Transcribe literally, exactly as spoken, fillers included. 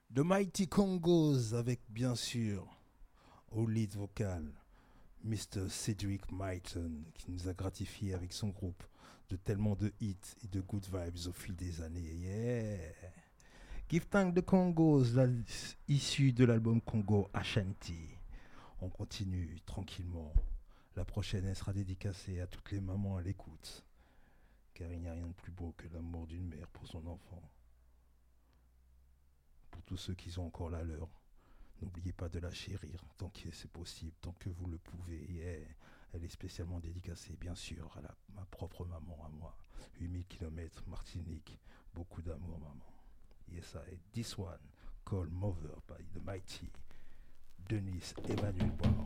The Mighty Congos avec bien sûr au lead vocal Mister Cedric Myton qui nous a gratifié avec son groupe de tellement de hits et de good vibes au fil des années. Yeah! Give Thank the Congos, la, issu de l'album Congo Ashanti. On continue tranquillement. La prochaine, elle sera dédicacée à toutes les mamans à l'écoute. Car il n'y a rien de plus beau que l'amour d'une mère pour son enfant. Pour tous ceux qui ont encore la leur, n'oubliez pas de la chérir tant que c'est possible, tant que vous le pouvez. Yeah. Elle est spécialement dédicacée, bien sûr, à la, ma propre maman, à moi. huit mille kilomètres, Martinique. Beaucoup d'amour, maman. Yes, I. This one, called Mother by the Mighty Denise Emmanuel Brown.